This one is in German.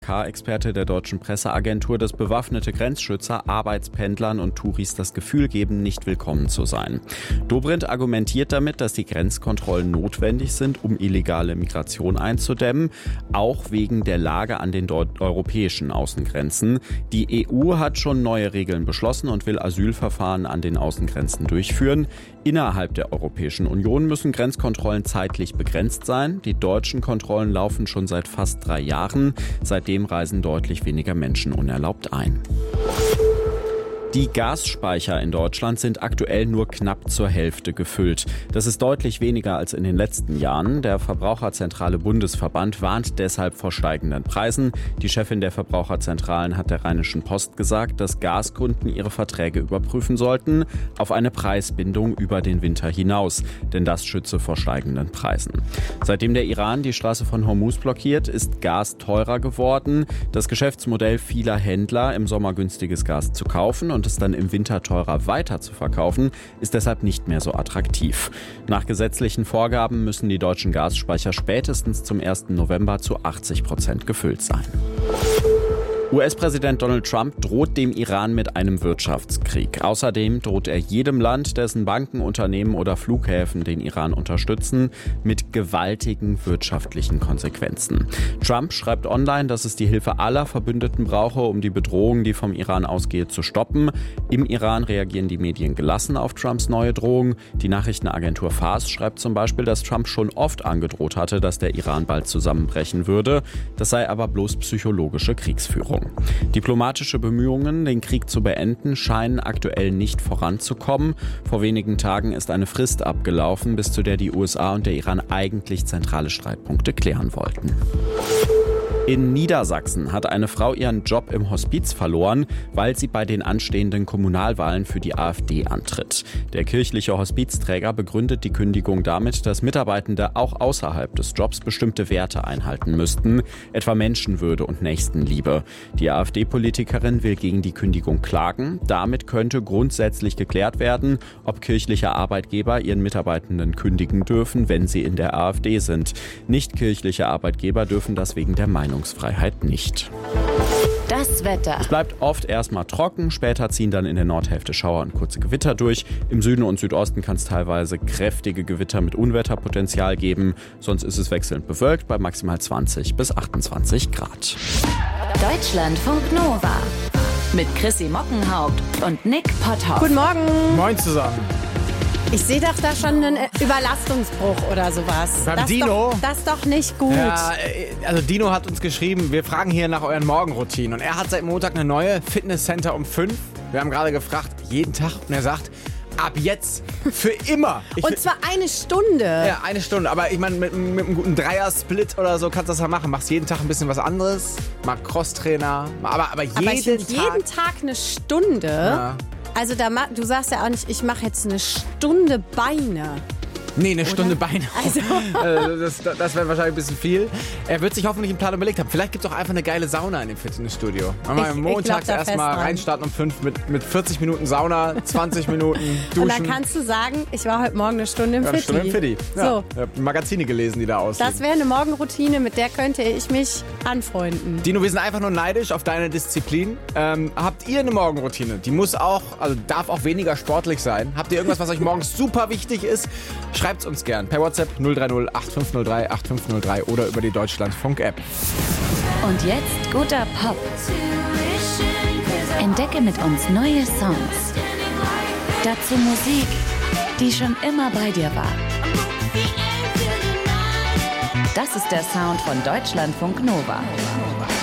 Experte der deutschen Presseagentur, dass bewaffnete Grenzschützer Arbeitspendlern und Touris das Gefühl geben, nicht willkommen zu sein. Dobrindt argumentiert damit, dass die Grenzkontrollen notwendig sind, um illegale Migration einzudämmen, auch wegen der Lage an den europäischen Außengrenzen. Die EU hat schon neue Regeln beschlossen und will Asylverfahren an den Außengrenzen durchführen. Innerhalb der Europäischen Union müssen Grenzkontrollen zeitlich begrenzt sein. Die deutschen Kontrollen laufen schon seit fast 3 Jahren. Seitdem reisen deutlich weniger Menschen unerlaubt ein. Die Gasspeicher in Deutschland sind aktuell nur knapp zur Hälfte gefüllt. Das ist deutlich weniger als in den letzten Jahren. Der Verbraucherzentrale Bundesverband warnt deshalb vor steigenden Preisen. Die Chefin der Verbraucherzentralen hat der Rheinischen Post gesagt, dass Gaskunden ihre Verträge überprüfen sollten auf eine Preisbindung über den Winter hinaus. Denn das schütze vor steigenden Preisen. Seitdem der Iran die Straße von Hormuz blockiert, ist Gas teurer geworden. Das Geschäftsmodell vieler Händler, im Sommer günstiges Gas zu kaufen und es dann im Winter teurer weiter zu verkaufen, ist deshalb nicht mehr so attraktiv. Nach gesetzlichen Vorgaben müssen die deutschen Gasspeicher spätestens zum 1. November zu 80% gefüllt sein. US-Präsident Donald Trump droht dem Iran mit einem Wirtschaftskrieg. Außerdem droht er jedem Land, dessen Banken, Unternehmen oder Flughäfen den Iran unterstützen, mit gewaltigen wirtschaftlichen Konsequenzen. Trump schreibt online, dass es die Hilfe aller Verbündeten brauche, um die Bedrohung, die vom Iran ausgehe, zu stoppen. Im Iran reagieren die Medien gelassen auf Trumps neue Drohung. Die Nachrichtenagentur Fars schreibt zum Beispiel, dass Trump schon oft angedroht hatte, dass der Iran bald zusammenbrechen würde. Das sei aber bloß psychologische Kriegsführung. Diplomatische Bemühungen, den Krieg zu beenden, scheinen aktuell nicht voranzukommen. Vor wenigen Tagen ist eine Frist abgelaufen, bis zu der die USA und der Iran eigentlich zentrale Streitpunkte klären wollten. In Niedersachsen hat eine Frau ihren Job im Hospiz verloren, weil sie bei den anstehenden Kommunalwahlen für die AfD antritt. Der kirchliche Hospizträger begründet die Kündigung damit, dass Mitarbeitende auch außerhalb des Jobs bestimmte Werte einhalten müssten, etwa Menschenwürde und Nächstenliebe. Die AfD-Politikerin will gegen die Kündigung klagen. Damit könnte grundsätzlich geklärt werden, ob kirchliche Arbeitgeber ihren Mitarbeitenden kündigen dürfen, wenn sie in der AfD sind. Nicht-kirchliche Arbeitgeber dürfen das wegen der Meinungsfreiheit nicht. Das Wetter. Es bleibt oft erstmal trocken, später ziehen dann in der Nordhälfte Schauer und kurze Gewitter durch. Im Süden und Südosten kann es teilweise kräftige Gewitter mit Unwetterpotenzial geben. Sonst ist es wechselnd bewölkt bei maximal 20 bis 28 Grad. Deutschlandfunk Nova. Mit Chrissy Mockenhaupt und Nick Potthoff. Guten Morgen. Moin zusammen. Ich sehe doch da schon einen Überlastungsbruch oder sowas. Beim Dino? Das ist doch nicht gut. Ja, also Dino hat uns geschrieben, wir fragen hier nach euren Morgenroutinen. Und er hat seit Montag eine neue, Fitnesscenter um 5. Wir haben gerade gefragt, jeden Tag. Und er sagt, ab jetzt, für immer. Und zwar 1 Stunde. Ja, 1 Stunde. Aber ich meine, mit einem guten Dreier-Split oder so kannst du das ja machen. Machst jeden Tag ein bisschen was anderes. Mal Crosstrainer. Aber jeden Aber ich Tag. jeden Tag 1 Stunde. Ja. Also du sagst ja auch nicht, ich mache jetzt 1 Stunde Beine. Nee, 1 Stunde Beine. Also. Das wäre wahrscheinlich ein bisschen viel. Er wird sich hoffentlich einen Plan überlegt haben. Vielleicht gibt es auch einfach eine geile Sauna in dem Fitnessstudio. Mal montags erstmal reinstarten um 5 mit 40 Minuten Sauna, 20 Minuten duschen. Und dann kannst du sagen, ich war heute Morgen 1 Stunde im Fitti. 1 Stunde im Fitti. Ja. So. Ich habe Magazine gelesen, die da aussehen. Das wäre eine Morgenroutine, mit der könnte ich mich anfreunden. Dino, wir sind einfach nur neidisch auf deine Disziplin. Habt ihr eine Morgenroutine? Die darf auch weniger sportlich sein. Habt ihr irgendwas, was euch morgens super wichtig ist? Schreibt's uns gern per WhatsApp 030 8503 8503 oder über die Deutschlandfunk-App. Und jetzt guter Pop. Entdecke mit uns neue Songs. Dazu Musik, die schon immer bei dir war. Das ist der Sound von Deutschlandfunk Nova.